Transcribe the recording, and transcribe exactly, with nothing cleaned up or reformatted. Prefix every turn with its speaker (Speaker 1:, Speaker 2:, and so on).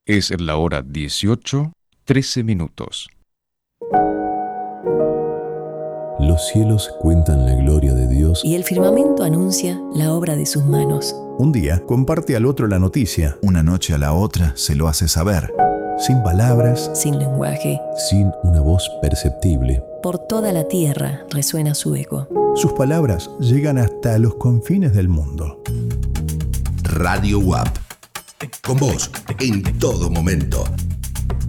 Speaker 1: Es la hora dieciocho, trece minutos.
Speaker 2: Los cielos cuentan la gloria de Dios
Speaker 3: y el firmamento anuncia la obra de sus manos.
Speaker 4: Un día comparte al otro la noticia.
Speaker 5: Una noche a la otra se lo hace saber.
Speaker 4: Sin palabras,
Speaker 3: sin lenguaje,
Speaker 2: sin una voz perceptible.
Speaker 3: Por toda la tierra resuena su eco.
Speaker 4: Sus palabras llegan hasta los confines del mundo.
Speaker 6: Radio U A P. Con vos, en todo momento.